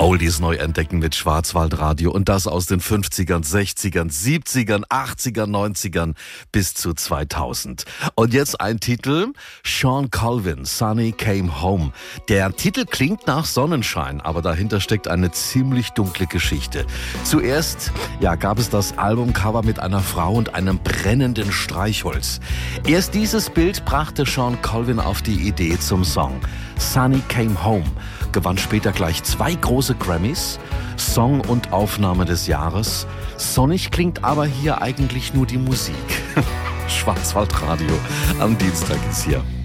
Oldies neu entdecken mit Schwarzwaldradio und das aus den 50ern, 60ern, 70ern, 80ern, 90ern bis zu 2000. Und jetzt ein Titel, Sean Colvin, Sunny Came Home. Der Titel klingt nach Sonnenschein, aber dahinter steckt eine ziemlich dunkle Geschichte. Zuerst gab es das Albumcover mit einer Frau und einem brennenden Streichholz. Erst dieses Bild brachte Sean Colvin auf die Idee zum Song. Sunny Came Home gewann später gleich 2 große Grammys, Song und Aufnahme des Jahres. Sonnig klingt aber hier eigentlich nur die Musik. Schwarzwaldradio am Dienstag ist hier.